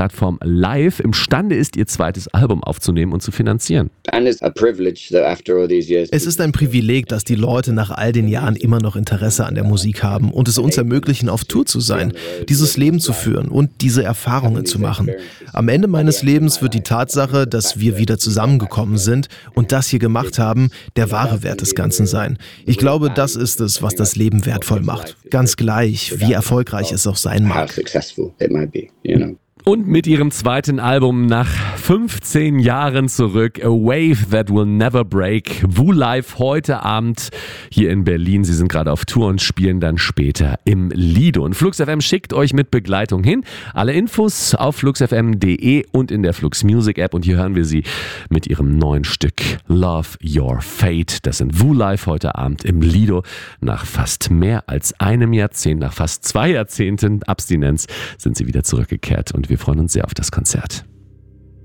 Streaming-Plattform Live imstande ist, ihr zweites Album aufzunehmen und zu finanzieren. Es ist ein Privileg, dass die Leute nach all den Jahren immer noch Interesse an der Musik haben und es uns ermöglichen, auf Tour zu sein, dieses Leben zu führen und diese Erfahrungen zu machen. Am Ende meines Lebens wird die Tatsache, dass wir wieder zusammengekommen sind und das hier gemacht haben, der wahre Wert des Ganzen sein. Ich glaube, das ist es, was das Leben wertvoll macht. Ganz gleich, wie erfolgreich es auch sein mag. Und mit ihrem zweiten Album nach 15 Jahren zurück, A Wave That Will Never Break, Wu Live heute Abend hier in Berlin. Sie sind gerade auf Tour und spielen dann später im Lido. Und Flux FM schickt euch mit Begleitung hin. Alle Infos auf fluxfm.de und in der Flux Music App. Und hier hören wir sie mit ihrem neuen Stück Love Your Fate. Das sind Wu Live heute Abend im Lido. Nach fast mehr als einem Jahrzehnt, nach fast 2 Jahrzehnten Abstinenz sind sie wieder zurückgekehrt. Und wir freuen uns sehr auf das Konzert.